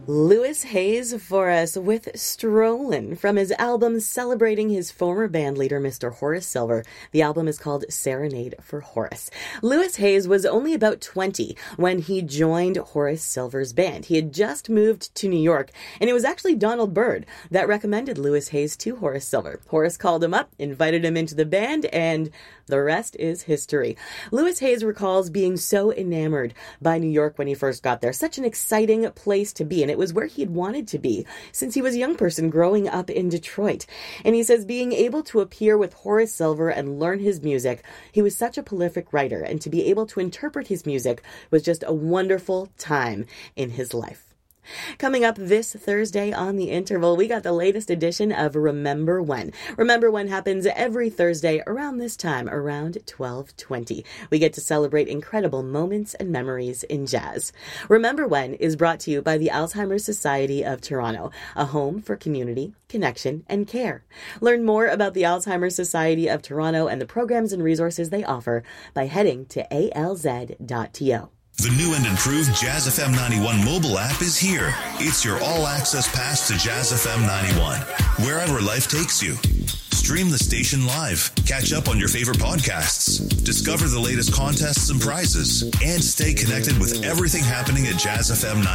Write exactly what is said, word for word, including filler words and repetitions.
Louis Hayes for us with Strollin' from his album celebrating his former bandleader, Mister Horace Silver. The album is called Serenade for Horace. Louis Hayes was only about twenty when he joined Horace Silver's band. He had just moved to New York, and it was actually Donald Byrd that recommended Louis Hayes to Horace Silver. Horace called him up, invited him into the band, and the rest is history. Louis Hayes recalls being so enamored by New York when he first got there. Such an exciting place to be, and it was where he had wanted to be since he was a young person growing up in Detroit. And he says being able to appear with Horace Silver and learn his music, he was such a prolific writer, and to be able to interpret his music was just a wonderful time in his life. Coming up this Thursday on The Interval, we got the latest edition of Remember When. Remember When happens every Thursday around this time, around twelve twenty. We get to celebrate incredible moments and memories in jazz. Remember When is brought to you by the Alzheimer's Society of Toronto, a home for community, connection, and care. Learn more about the Alzheimer's Society of Toronto and the programs and resources they offer by heading to A L Z dot T O. The new and improved Jazz F M ninety-one mobile app is here. It's your all-access pass to Jazz F M ninety-one, wherever life takes you. Stream the station live, catch up on your favorite podcasts, discover the latest contests and prizes, and stay connected with everything happening at Jazz F M ninety-one.